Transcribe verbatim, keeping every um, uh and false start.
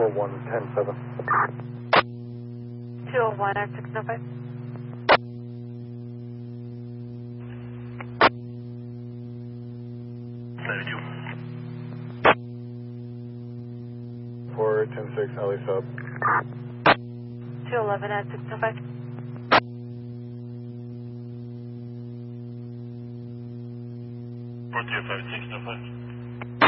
one ten seven. two oh one at six oh five. four ten six, alley sub. two eleven at six oh five. four two five, six oh five.